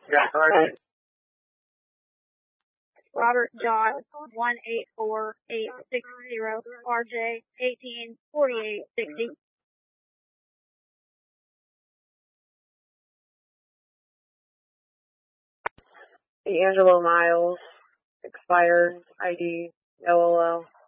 Robert John 184860, RJ 184860. D'Angelo Miles, expired ID, LOL.